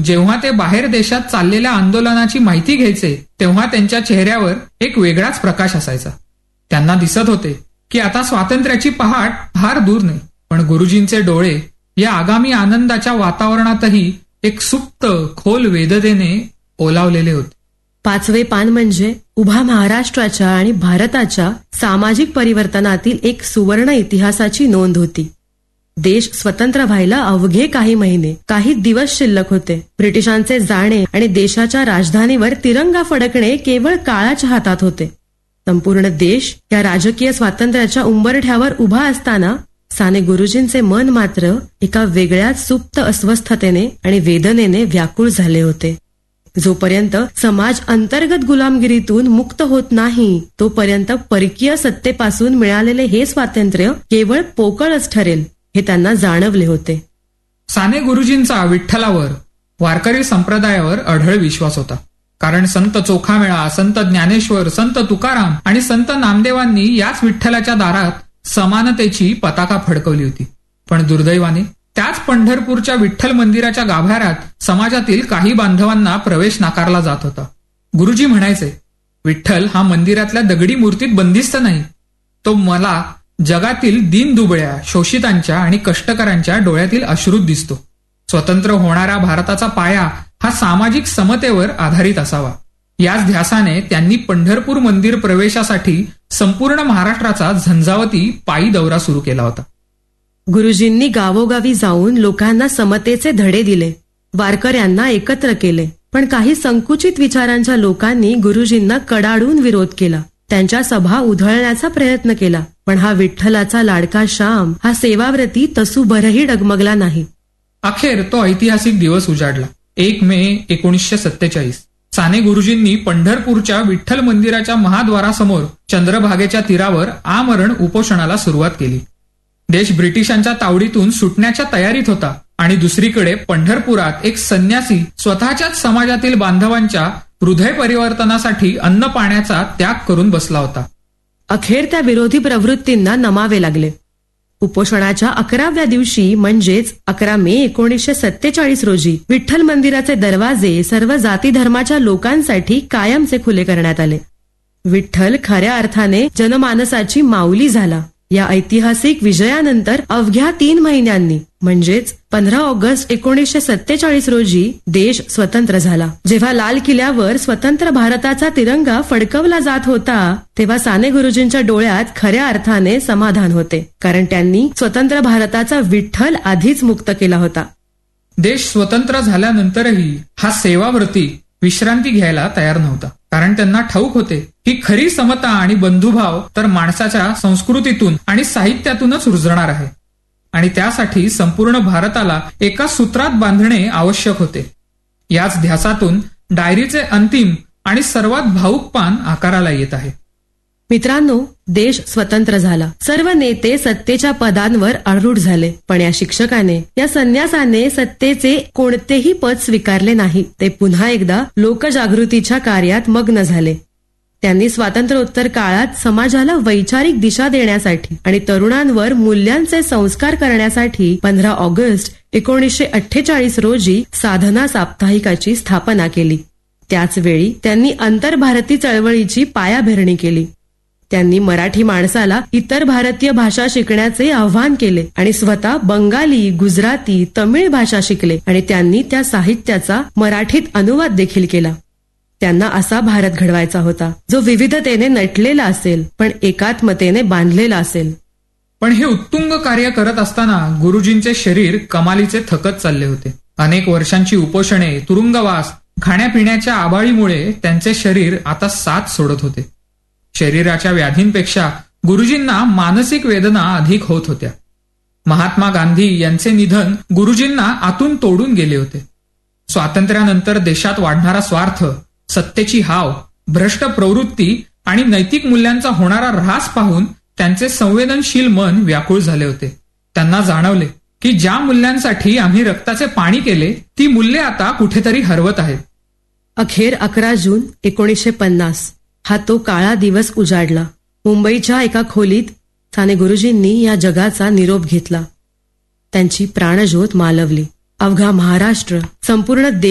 जेव्हा ते बाहेर देशात चाललेल्या आंदोलनाची माहिती घ्यायचे तेव्हा त्यांच्या चेहऱ्यावर एक वेगळाच प्रकाश असायचा. त्यांना दिसत होते की आता स्वातंत्र्याची पहाट फार दूर नाही. पण गुरुजींचे डोळे या आगामी आनंदाच्या वातावरणातही एक सुप्त खोल वेदनेने ओलावलेले होते. 5वे पान म्हणजे उभा महाराष्ट्राच्या आणि भारताच्या सामाजिक परिवर्तनातील एक सुवर्ण इतिहासाची नोंद होती. देश स्वतंत्र व्हायला अवघे काही महिने, काही दिवस शिल्लक होते. ब्रिटिशांचे जाणे आणि देशाच्या राजधानीवर तिरंगा फडकणे केवळ काळाच्या हातात होते. संपूर्ण देश या राजकीय स्वातंत्र्याच्या उंबरठ्यावर उभा असताना साने गुरुजींचे मन मात्र एका वेगळ्याच सुप्त अस्वस्थतेने आणि वेदनेने व्याकुळ झाले होते. जोपर्यंत समाज अंतर्गत गुलामगिरीतून मुक्त होत नाही तोपर्यंत परकीय सत्तेपासून मिळालेले हे स्वातंत्र्य केवळ पोकळच ठरेल हे त्यांना जाणवले होते. साने गुरुजींचा विठ्ठलावर, वारकरी संप्रदायावर अढळ विश्वास होता. कारण संत चोखामेळा, संत ज्ञानेश्वर, संत तुकाराम आणि संत नामदेवांनी याच विठ्ठलाच्या दारात समानतेची पताका फडकवली होती. पण दुर्दैवाने त्याच पंढरपूरच्या विठ्ठल मंदिराच्या गाभाऱ्यात समाजातील काही बांधवांना प्रवेश नाकारला जात होता. गुरुजी म्हणायचे, विठ्ठल हा मंदिरातल्या दगडी मूर्तीत बंदिस्त नाही, तो मला जगातील दीनदुबळ्या, शोषितांच्या आणि कष्टकऱ्यांच्या डोळ्यातील अश्रूत दिसतो. स्वतंत्र होणाऱ्या भारताचा पाया हा सामाजिक समतेवर आधारित असावा. याच ध्यासाने त्यांनी पंढरपूर मंदिर प्रवेशासाठी संपूर्ण महाराष्ट्राचा झंझावती पायी दौरा सुरू केला होता. गुरुजींनी गावोगावी जाऊन लोकांना समतेचे धडे दिले, वारकऱ्यांना एकत्र केले. पण काही संकुचित विचारांच्या लोकांनी गुरुजींना कडाडून विरोध केला. त्यांच्या सभा उधळण्याचा प्रयत्न केला. पण हा विठ्ठलाचा लाडका श्याम, हा सेवाव्रती तसूभरही डगमगला नाही. अखेर तो ऐतिहासिक दिवस उजाडला. 1 मे 1947. साने गुरुजींनी पंढरपूरच्या विठ्ठल मंदिराच्या महाद्वारासमोर चंद्रभागेच्या तीरावर आमरण उपोषणाला सुरुवात केली. देश ब्रिटिशांच्या तावडीतून सुटण्याच्या तयारीत होता आणि दुसरीकडे पंढरपुरात एक संन्यासी स्वतःच्याच समाजातील बांधवांच्या हृदय परिवर्तनासाठी अन्न पाण्याचा त्याग करून बसला होता. अखेर त्या विरोधी प्रवृत्तींना नमावे लागले. उपोषणाच्या 11व्या दिवशी म्हणजेच 11 मे 1947 रोजी विठ्ठल मंदिराचे दरवाजे सर्व जाती धर्माच्या लोकांसाठी कायमचे खुले करण्यात आले. विठ्ठल खऱ्या अर्थाने जनमानसाची माऊली झाला. या ऐतिहासिक विजयानंतर अवघ्या 3 महिन्यांनी म्हणजेच 15 ऑगस्ट 1947 रोजी देश स्वतंत्र झाला. जेव्हा लाल किल्ल्यावर स्वतंत्र भारताचा तिरंगा फडकवला जात होता तेव्हा साने गुरुजींच्या डोळ्यात खऱ्या अर्थाने समाधान होते. कारण त्यांनी स्वतंत्र भारताचा विठ्ठल आधीच मुक्त केला होता. देश स्वतंत्र झाल्यानंतरही हा सेवाव्रती विश्रांती घ्यायला तयार नव्हता. कारण त्यांना ठाऊक होते की खरी समता आणि बंधुभाव तर माणसाच्या संस्कृतीतून आणि साहित्यातूनच रुजणार आहे. आणि त्यासाठी संपूर्ण भारताला एका सूत्रात बांधणे आवश्यक होते. याच ध्यासातून डायरीचे अंतिम आणि सर्वात भावुक पान आकाराला येत आहे. मित्रांनो, देश स्वतंत्र झाला. सर्व नेते सत्तेच्या पदांवर आरूढ झाले. पण या शिक्षकाने, या संन्यासाने सत्तेचे कोणतेही पद स्वीकारले नाही. ते पुन्हा एकदा लोकजागृतीच्या कार्यात मग्न झाले. त्यांनी स्वातंत्र्योत्तर काळात समाजाला वैचारिक दिशा देण्यासाठी आणि तरुणांवर मूल्यांचे संस्कार करण्यासाठी 15 ऑगस्ट 1948 रोजी साधना साप्ताहिकाची स्थापना केली. त्याच वेळी त्यांनी आंतरभारती चळवळीची पायाभरणी केली. त्यांनी मराठी माणसाला इतर भारतीय भाषा शिकण्याचे आवाहन केले आणि स्वतः बंगाली, गुजराती, तमिळ भाषा शिकले आणि त्यांनी त्या साहित्याचा मराठीत अनुवाद देखील केला. त्यांना असा भारत घडवायचा होता जो विविधतेने नटलेला असेल पण एकात्मतेने बांधलेला असेल. पण हे उत्तुंग कार्य करत असताना गुरुजींचे शरीर कमालीचे थकत चालले होते. अनेक वर्षांची उपोषणे, तुरुंगवास, खाण्यापिण्याच्या आबाळीमुळे त्यांचे शरीर आता साथ सोडत होते. शरीराच्या व्याधींपेक्षा गुरुजींना मानसिक वेदना अधिक होत होत्या. महात्मा गांधी यांचे निधन गुरुजींना आतून तोडून गेले होते. स्वातंत्र्यानंतर देशात वाढणारा स्वार्थ, सत्तेची हाव, भ्रष्ट प्रवृत्ती आणि नैतिक मूल्यांचा होणारा ऱ्हास पाहून त्यांचे संवेदनशील मन व्याकुळ झाले होते. त्यांना जाणवले की ज्या मूल्यांसाठी आम्ही रक्ताचे पाणी केले ती मूल्ये आता कुठेतरी हरवत आहेत. अखेर 11 जून 1950 हा तो काळा दिवस उजाडला. मुंबईच्या एका खोलीत साने गुरुजींनी या जगाचा निरोप घेतला. त्यांची प्राणज्योत मालवली. अवघा महाराष्ट्र, संपूर्ण